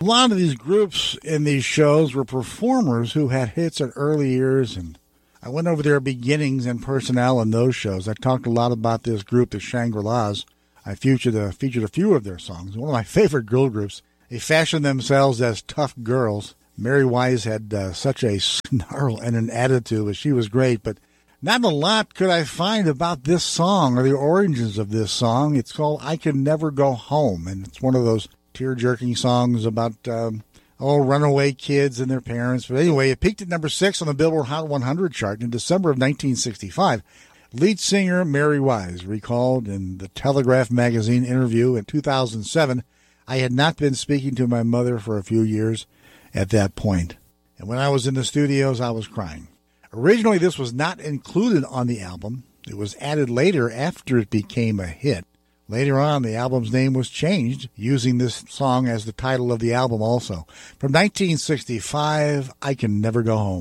A lot of these groups in these shows were performers who had hits at early years, and I went over their beginnings and personnel in those shows. I talked a lot about this group, the Shangri-Las. I featured a few of their songs. One of my favorite girl groups. They fashioned themselves as tough girls. Mary Wise had such a snarl and an attitude, but she was great. But not a lot could I find about this song or the origins of this song. It's called I Can Never Go Home, and it's one of those tear-jerking songs about runaway kids and their parents. But anyway, it peaked at number 6 on the Billboard Hot 100 chart in December of 1965. Lead singer Mary Wise recalled in the Telegraph magazine interview in 2007, I had not been speaking to my mother for a few years at that point. And when I was in the studios, I was crying. Originally, this was not included on the album. It was added later after it became a hit. Later on, the album's name was changed, using this song as the title of the album also. From 1965, I Can Never Go Home.